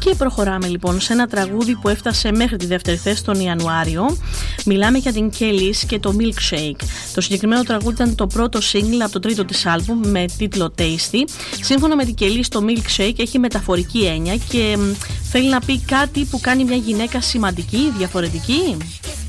Και προχωράμε λοιπόν σε ένα τραγούδι που έφτασε μέχρι τη δεύτερη θέση τον Ιανουάριο. Μιλάμε για την Kelis και το Milkshake. Το συγκεκριμένο τραγούδι ήταν το πρώτο single από το τρίτο της άλμπουμ με τίτλο Tasty. Σύμφωνα με την Kelis, το Milkshake έχει μεταφορική έννοια και θέλει να πει κάτι που κάνει μια γυναίκα σημαντική, διαφορετική.